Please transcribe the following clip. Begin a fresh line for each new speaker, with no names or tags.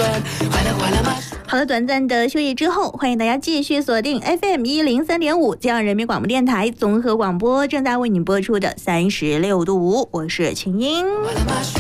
好了，短暂的休息之后，欢迎大家继续锁定 FM103.5 江阳人民广播电台综合广播，正在为您播出的36度5，我是秦英。